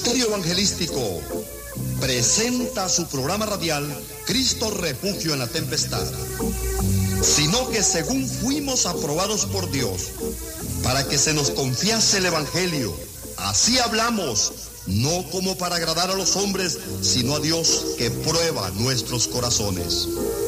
Ministerio Evangelístico presenta su programa radial Cristo Refugio en la Tempestad, sino que según fuimos aprobados por Dios para que se nos confiase el Evangelio, así hablamos, no como para agradar a los hombres, sino a Dios que prueba nuestros corazones.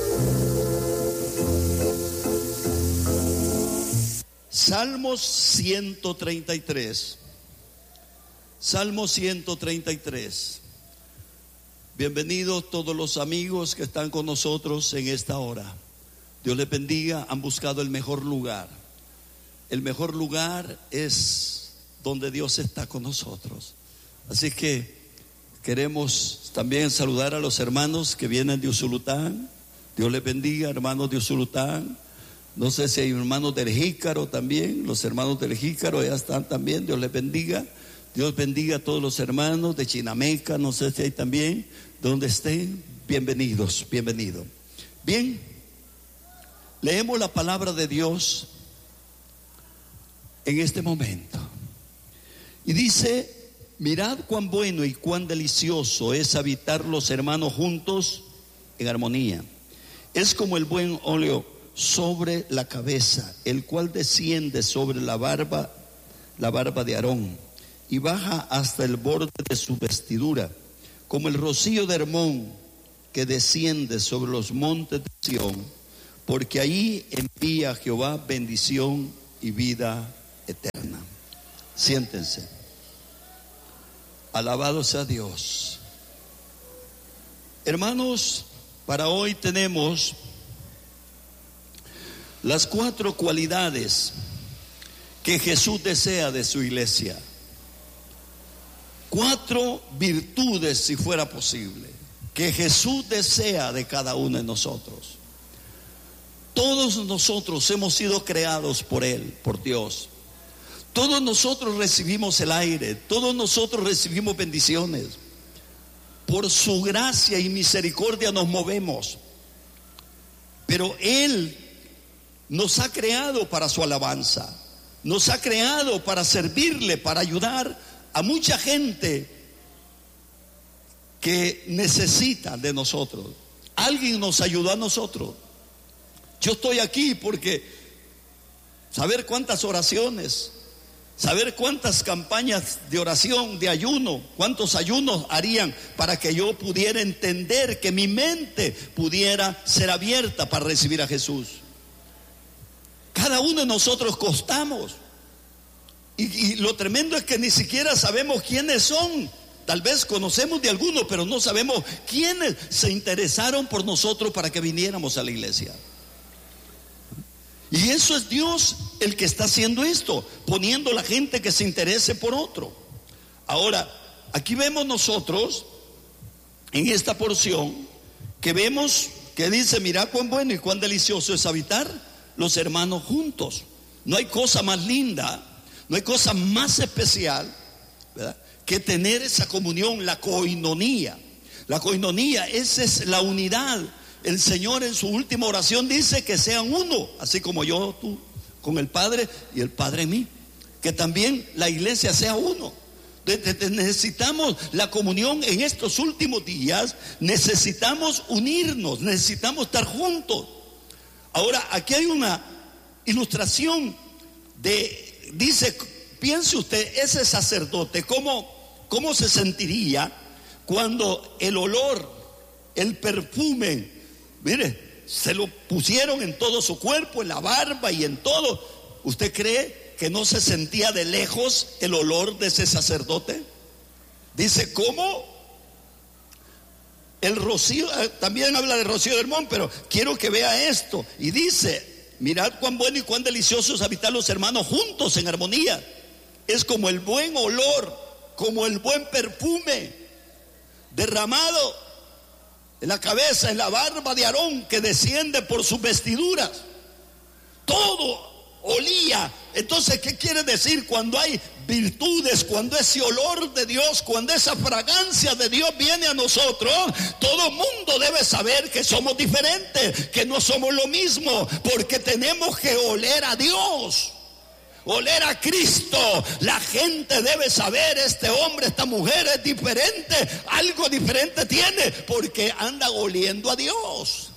Salmos 133. Salmo 133. Bienvenidos todos los amigos que están con nosotros en esta hora. Dios les bendiga. Han buscado el mejor lugar. El mejor lugar es donde Dios está con nosotros. Así que queremos también saludar a los hermanos que vienen de Usulután. Dios les bendiga, hermanos de Usulután. No sé si hay hermanos del Jícaro también. Los hermanos del Jícaro ya están también. Dios les bendiga. Dios bendiga a todos los hermanos de Chinameca. No sé si hay también. Donde estén, bienvenidos, bienvenidos. Bien, leemos la palabra de Dios en este momento. Y dice: mirad cuán bueno y cuán delicioso es habitar los hermanos juntos en armonía. Es como el buen óleo sobre la cabeza, el cual desciende sobre la barba de Aarón, y baja hasta el borde de su vestidura, como el rocío de Hermón que desciende sobre los montes de Sión, porque ahí envía Jehová bendición y vida eterna. Siéntense. Alabado sea Dios. Hermanos, para hoy tenemos las 4 cualidades que Jesús desea de su iglesia. 4 virtudes, si fuera posible, que Jesús desea de cada uno de nosotros. Todos nosotros hemos sido creados por Él, por Dios. Todos nosotros recibimos el aire, todos nosotros recibimos bendiciones. Por su gracia y misericordia nos movemos. Pero Él nos ha creado para su alabanza. Nos ha creado para servirle, para ayudar a mucha gente que necesita de nosotros. Alguien nos ayudó a nosotros. Yo estoy aquí porque saber cuántas oraciones, saber cuántas campañas de oración, de ayuno, cuántos ayunos harían para que yo pudiera entender, que mi mente pudiera ser abierta para recibir a Jesús. Cada uno de nosotros costamos. Y lo tremendo es que ni siquiera sabemos quiénes son. Tal vez conocemos de algunos, pero no sabemos quiénes se interesaron por nosotros para que viniéramos a la iglesia. Y eso es Dios el que está haciendo esto, poniendo la gente que se interese por otro. Ahora, aquí vemos nosotros, en esta porción, que vemos que dice: mirad cuán bueno y cuán delicioso es habitar los hermanos juntos. No hay cosa más linda, no hay cosa más especial, ¿verdad?, que tener esa comunión, la koinonía. La koinonía, esa es la unidad. El Señor en su última oración dice que sean uno, así como yo, tú, con el Padre y el Padre en mí. Que también la iglesia sea uno. Necesitamos la comunión en estos últimos días. Necesitamos unirnos, necesitamos estar juntos. Ahora, aquí hay una ilustración dice, piense usted, ese sacerdote, ¿cómo se sentiría cuando el olor, el perfume, mire, se lo pusieron en todo su cuerpo, en la barba y en todo? ¿Usted cree que no se sentía de lejos el olor de ese sacerdote? Dice, ¿cómo? El rocío, también habla de rocío de Hermón, pero quiero que vea esto. Y dice: mirad cuán bueno y cuán delicioso es habitar los hermanos juntos en armonía. Es como el buen olor, como el buen perfume derramado en la cabeza, en la barba de Aarón, que desciende por sus vestiduras. Todo olía. Entonces, ¿qué quiere decir? Cuando hay virtudes, cuando ese olor de Dios, cuando esa fragancia de Dios viene a nosotros, todo mundo debe saber que somos diferentes, que no somos lo mismo, porque tenemos que oler a Dios. oler a Cristo. La gente debe saber, este hombre, esta mujer es diferente, algo diferente tiene, porque anda oliendo a Dios.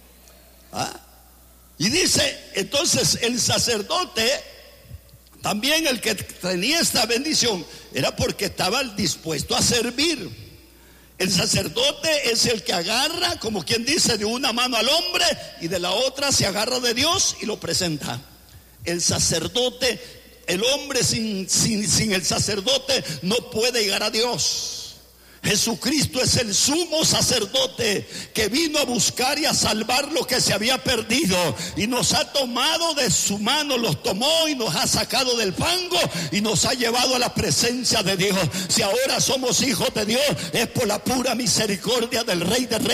Y dice, entonces el sacerdote, también el que tenía esta bendición, era porque estaba dispuesto a servir. El sacerdote es el que agarra, como quien dice, de una mano al hombre y de la otra se agarra de Dios y lo presenta. El sacerdote, el hombre sin el sacerdote no puede llegar a Dios. Jesucristo es el sumo sacerdote que vino a buscar y a salvar lo que se había perdido, y nos ha tomado de su mano, los tomó y nos ha sacado del fango y nos ha llevado a la presencia de Dios. Si ahora somos hijos de Dios, es por la pura misericordia del Rey de Reyes